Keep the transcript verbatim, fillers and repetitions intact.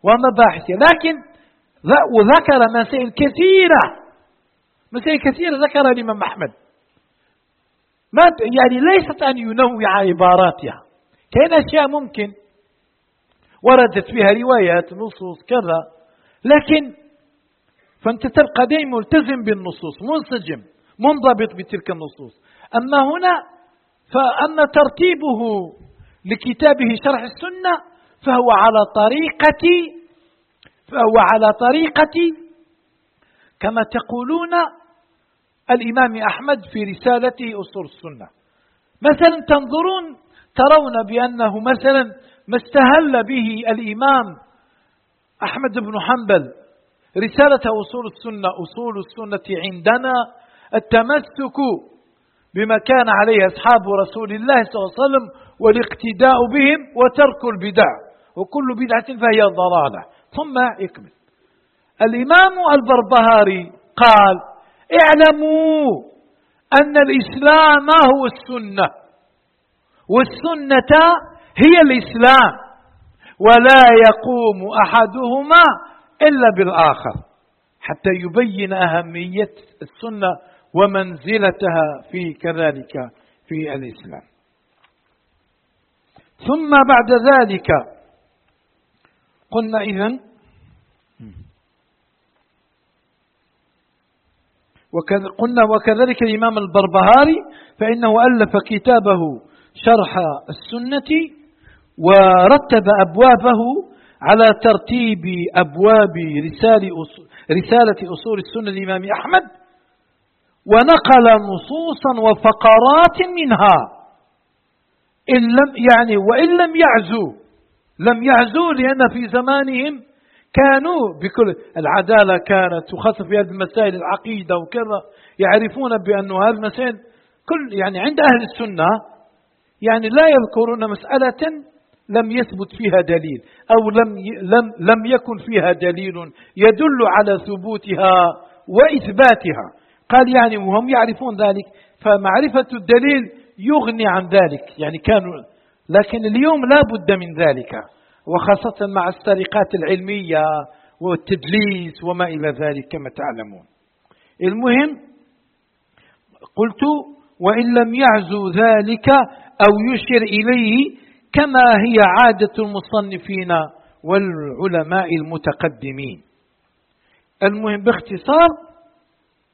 ومباحثها، لكن وذكر مسائل كثيرة مسائل كثيرة ذكرها الإمام أحمد، ما يعني ليست أن ينوع عباراتها، كاين أشياء ممكن وردت فيها روايات نصوص كذا، لكن فأنت تبقى دائما ملتزم بالنصوص، منسجم منضبط بتلك النصوص. أما هنا فأن ترتيبه لكتابه شرح السنة فهو على طريقة فهو على طريقة كما تقولون الإمام أحمد في رسالته أصول السنة. مثلا تنظرون ترون بأنه مثلا ما استهل به الإمام أحمد بن حنبل رسالة أصول السنة، أصول السنة عندنا التمسك بما كان عليه أصحاب رسول الله صلى الله عليه وسلم والاقتداء بهم وترك البدع، وكل بدعة فهي ضلالة. ثم يكمل الإمام البربهاري قال: اعلموا أن الإسلام هو السنة، والسنة هي الإسلام، ولا يقوم أحدهما إلا بالآخر، حتى يبين أهمية السنة ومنزلتها في كذلك في الإسلام. ثم بعد ذلك قلنا إذن قلنا وكذلك الإمام البربهاري فإنه ألف كتابه شرح السنة ورتب أبوابه على ترتيب أبواب رسالة أصول السنة للإمام أحمد، ونقل نصوصا وفقرات منها إن لم يعني وإن لم يعزوا لم يعزوا لأن في زمانهم كانوا بكل العدالة كانت تخصص في هذه المسائل العقيدة وكذا، يعرفون بأن هذه المسائل كل يعني عند أهل السنة يعني لا يذكرون مسألة لم يثبت فيها دليل أو لم لم لم يكن فيها دليل يدل على ثبوتها وإثباتها. قال يعني وهم يعرفون ذلك، فمعرفة الدليل يغني عن ذلك يعني كانوا، لكن اليوم لا بد من ذلك، وخاصة مع السرقات العلمية والتدليس وما إلى ذلك كما تعلمون. المهم قلت: وإن لم يعزو ذلك أو يشر إليه كما هي عادة المصنفين والعلماء المتقدمين. المهم باختصار